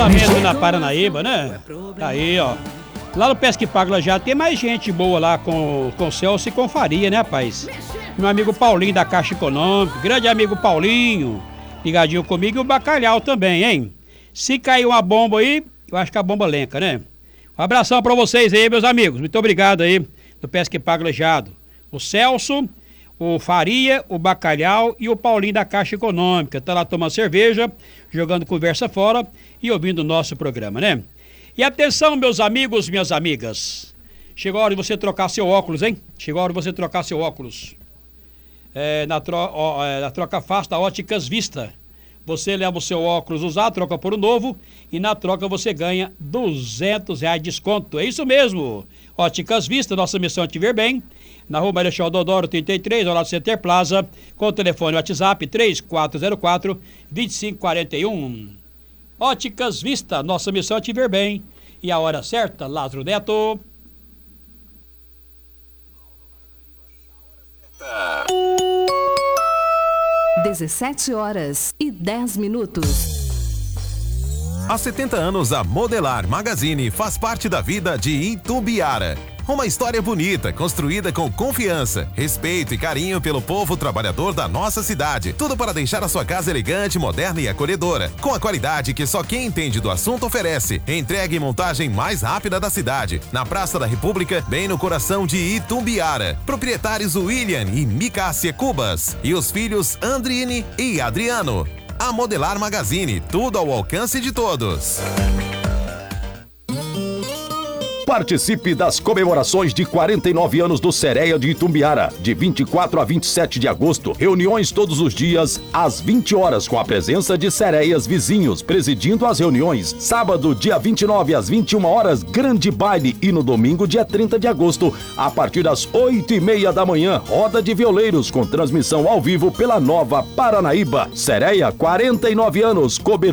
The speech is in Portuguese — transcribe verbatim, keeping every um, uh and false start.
mesmo na Paranaíba, né? Tá aí, ó. Lá no Pesque Pago já tem mais gente boa lá com, com Celso e com Faria, né, rapaz? Meu amigo Paulinho da Caixa Econômica, grande amigo Paulinho, ligadinho comigo, e o Bacalhau também, hein? Se cair uma bomba aí, eu acho que a bomba lenca, né? Um abração pra vocês aí, meus amigos. Muito obrigado aí do Pesque Pago Lejado. O Celso, o Faria, o Bacalhau e o Paulinho da Caixa Econômica. Tá lá tomando cerveja, jogando conversa fora e ouvindo o nosso programa, né? E atenção, meus amigos, minhas amigas. Chegou a hora de você trocar seu óculos, hein? Chegou a hora de você trocar seu óculos. É, na, tro ó, é, na troca fácil da Óticas Vista. Você leva o seu óculos usado, troca por um novo e na troca você ganha duzentos reais de desconto. É isso mesmo. Óticas Vista, nossa missão é te ver bem. Na rua Marechal Deodoro trinta e três, ao lado do Center Plaza, com o telefone WhatsApp três quatro zero quatro, dois cinco quatro um. Óticas Vista, nossa missão é te ver bem. E a hora certa, Lázaro Neto. dezessete horas e dez minutos. Há setenta anos, a Modelar Magazine faz parte da vida de Itumbiara. Uma história bonita, construída com confiança, respeito e carinho pelo povo trabalhador da nossa cidade. Tudo para deixar a sua casa elegante, moderna e acolhedora. Com a qualidade que só quem entende do assunto oferece. Entrega e montagem mais rápida da cidade. Na Praça da República, bem no coração de Itumbiara. Proprietários William e Micácia Cubas. E os filhos Andrine e Adriano. A Modelar Magazine, tudo ao alcance de todos. Participe das comemorações de quarenta e nove anos do Sereia de Itumbiara, de vinte e quatro a vinte e sete de agosto. Reuniões todos os dias, às vinte horas, com a presença de Sereias vizinhos, presidindo as reuniões. Sábado, dia vinte e nove, às vinte e uma horas, grande baile. E no domingo, dia trinta de agosto, a partir das oito e meia da manhã, roda de violeiros, com transmissão ao vivo pela Nova Paranaíba. Sereia, quarenta e nove anos, cobertura